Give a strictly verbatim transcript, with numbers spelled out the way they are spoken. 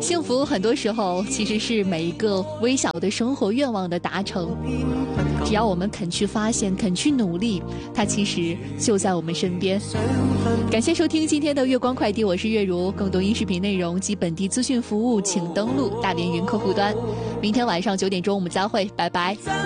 幸福很多时候其实是每一个微小的生活愿望的达成，只要我们肯去发现，肯去努力，它其实就在我们身边。感谢收听今天的月光快递，我是月如。更多音视频内容及本地资讯服务请登录大连云客户端。明天晚上九点钟我们再会，拜拜。